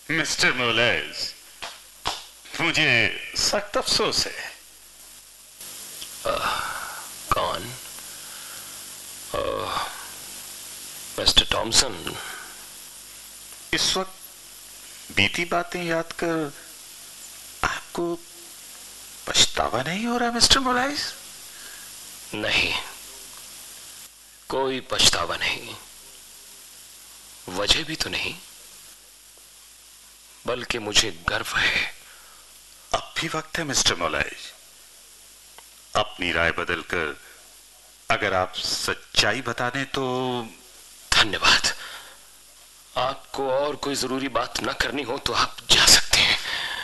Mister मोलेस, मुझे सख्त अफसोस है। कौन? Mister Thomson. इस वक्त बीती बातें याद कर आपको पछतावा नहीं हो रहा मिस्टर मोलेस? नहीं, कोई पछतावा नहीं। वजह भी तो नहीं, बल्कि मुझे गर्व है। अब भी वक्त है मिस्टर मोलेस। अपनी राय बदलकर अगर आप सच्चाई बता दें तो। धन्यवाद। आपको और कोई जरूरी बात न करनी हो तो आप जा सकते